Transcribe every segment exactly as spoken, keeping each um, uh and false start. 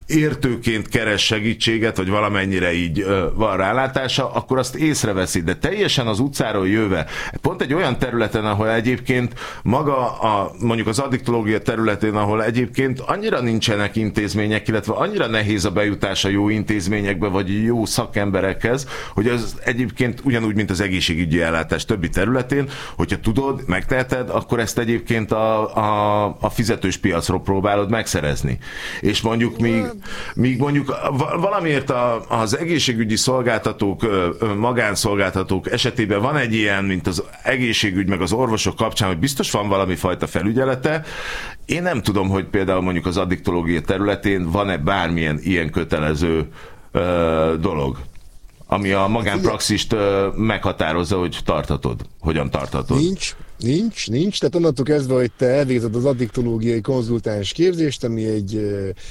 értőként keres segítséget, vagy valamennyire így ö, van rálátása, akkor azt észreveszi, de teljesen az utcáról jöve, pont egy olyan területen, ahol egyébként maga a, mondjuk az addiktológia területén, ahol egyébként annyira nincsenek intézmények, illetve annyira nehéz a bejutás a jó intézményekbe, vagy jó szakemberekhez, hogy az egyébként ugyanúgy, mint az egészségügyi ellátás többi területén, hogyha tudod, megteheted, akkor ezt egyébként a, a, a fizetős piacról próbálod megszerezni. És mondjuk még, még mondjuk valamiért a, az egészségügyi szolgáltatók, magánszolgáltatók esetében van egy ilyen, mint az egészségügy meg az orvosok kapcsán, hogy biztos van valami fajta felügyelete. Én nem tudom, hogy például mondjuk az addiktológia területén van-e bármilyen ilyen kötelező ö, dolog, ami a magánpraxist ö, meghatározza, hogy tartatod, hogyan tartatod. Nincs, nincs, nincs. Tehát onnantól kezdve, hogy te elvégzed az addiktológiai konzultáns képzést, ami egy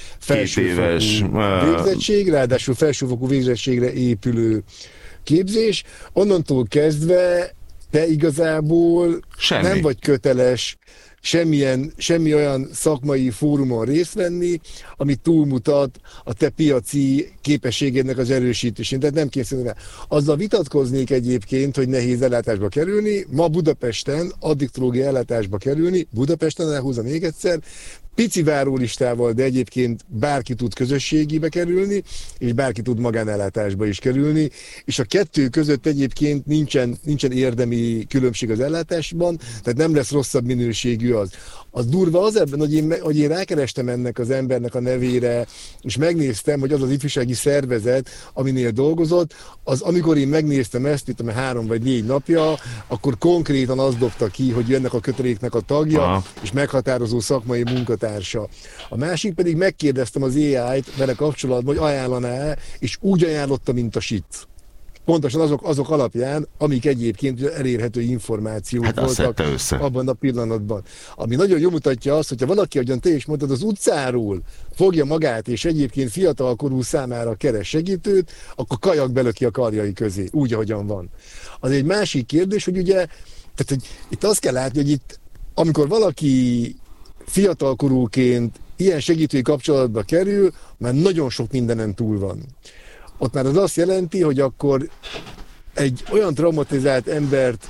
felsőfokú végzettség, ráadásul felsőfokú végzettségre épülő képzés, onnantól kezdve te igazából Semmi. nem vagy köteles semmilyen, semmi olyan szakmai fórumon részt venni, ami túlmutat a te piaci képességednek az erősítésén. Tehát nem készülni rá. Azzal vitatkoznék egyébként, hogy nehéz ellátásba kerülni. Ma Budapesten addiktológiai ellátásba kerülni, Budapesten, elhúzom még egyszer, pici várólistával, de egyébként bárki tud közösségibe kerülni, és bárki tud magánellátásba is kerülni, és a kettő között egyébként nincsen, nincsen érdemi különbség az ellátásban, tehát nem lesz rosszabb minőségű az. Az durva az ebben, hogy én, hogy én rákerestem ennek az embernek a nevére, és megnéztem, hogy az az ifjúsági szervezet, aminél dolgozott, az amikor én megnéztem ezt, itt a három vagy négy napja, akkor konkrétan azt dobta ki, hogy ennek a köteléknek a tagja, Aha. és meghatározó szakmai munkatársa. A másik pedig megkérdeztem az á í-t vele kapcsolatban, hogy ajánlaná-e, és úgy ajánlotta, mint a sit. Pontosan azok, azok alapján, amik egyébként elérhető információk hát voltak abban a pillanatban. Ami nagyon jól mutatja azt, hogyha valaki, ahogyan te is mondtad, az utcáról fogja magát, és egyébként fiatalkorú számára keres segítőt, akkor kajak belöki a karjai közé, úgy, ahogyan van. Az egy másik kérdés, hogy ugye, tehát, hogy itt azt kell látni, hogy itt, amikor valaki fiatalkorúként ilyen segítői kapcsolatba kerül, már nagyon sok mindenen túl van. Ott már az azt jelenti, hogy akkor egy olyan traumatizált embert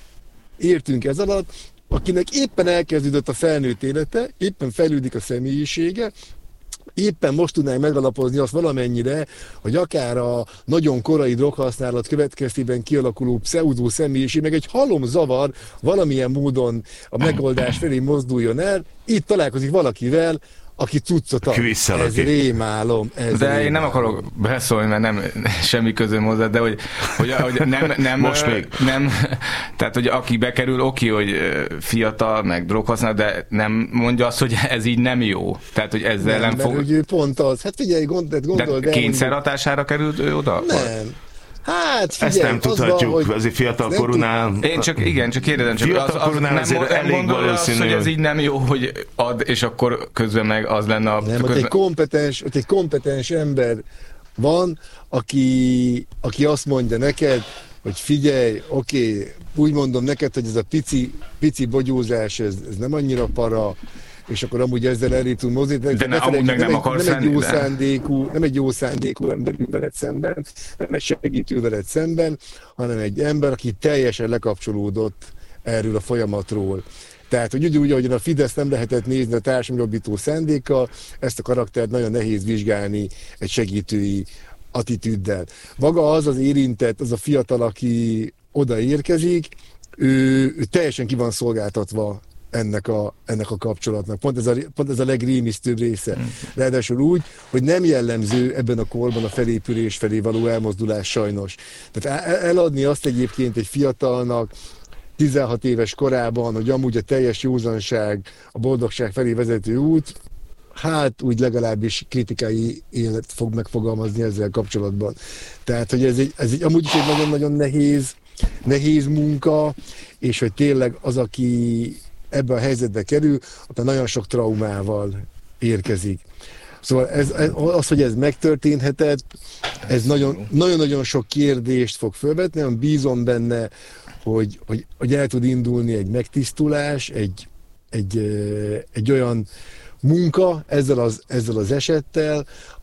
értünk ez alatt, akinek éppen elkezdődött a felnőtt élete, éppen fejlődik a személyisége, éppen most tudnánk megalapozni azt valamennyire, hogy akár a nagyon korai droghasználat következtében kialakuló pseudo személyiség, meg egy halomzavar valamilyen módon a megoldás felé mozduljon el, itt találkozik valakivel, aki cuccot ad. Ez rémálom. Ez de rémálom. Én nem akarok beszólni, mert nem semmi közöm hozzá, de hogy, hogy, hogy nem, nem, Most még. nem, tehát hogy aki bekerül, oké, hogy fiatal, meg droghasznál, de nem mondja azt, hogy ez így nem jó. Tehát, hogy ezzel nem, nem fog... Mert, hogy pont az. Hát figyelj, gond, gondold de kényszerhatására került ő oda? Nem. Hát figyelj, ezt nem tudhatjuk, van, hogy azért fiatalkorúnál. Én csak, igen, csak kérdezem, csak az, az nem, azért nem gondolod azt, hogy ez így nem jó, hogy ad, és akkor közben meg az lenne a... Nem, közben... ott egy kompetens, ott egy kompetens ember van, aki, aki azt mondja neked, hogy figyelj, oké, úgy mondom neked, hogy ez a pici, pici bogyózás, ez, ez nem annyira para, és akkor amúgy ezzel elé tud mozdítani. De ne, amúgy meg nem, nem akarsz nem egy jó de... szándékú, nem egy jó szándékú ember ül veled szemben, nem egy segítő veled szemben, hanem egy ember, aki teljesen lekapcsolódott erről a folyamatról. Tehát, hogy úgy, úgy, ahogyan a Fidesz nem lehetett nézni a társadalomjobbító szándékkal, ezt a karaktert nagyon nehéz vizsgálni egy segítői attitűddel. Maga az az érintett, az a fiatal, aki odaérkezik, ő, ő teljesen ki van szolgáltatva ennek a, ennek a kapcsolatnak. Pont ez a, pont ez a legrémisztőbb része. Ráadásul úgy, hogy nem jellemző ebben a korban a felépülés felé való elmozdulás sajnos. Tehát eladni azt egyébként egy fiatalnak tizenhat éves korában, hogy amúgy a teljes józanság, a boldogság felé vezető út, hát úgy legalábbis kritikai élet fog megfogalmazni ezzel kapcsolatban. Tehát, hogy ez egy, ez egy amúgy is egy nagyon-nagyon nehéz, nehéz munka, és hogy tényleg az, aki ebbe a helyzetbe kerül, ott nagyon sok traumával érkezik. Szóval ez, ez, az, hogy ez megtörténhetett, ez nagyon-nagyon sok kérdést fog felvetni, hanem bízom benne, hogy, hogy, hogy el tud indulni egy megtisztulás, egy, egy, egy olyan munka ezzel az, ezzel az esettel,